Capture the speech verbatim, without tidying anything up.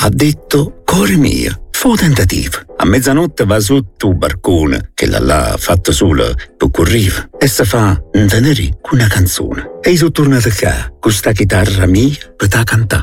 ha detto «Core mio». Fu tentativo. A mezzanotte va su tu barcone, che l'ha là fatto solo per corriva, e si fa intendere con una canzone. E io sono tornato qua, con sta chitarra mia, per ta cantare.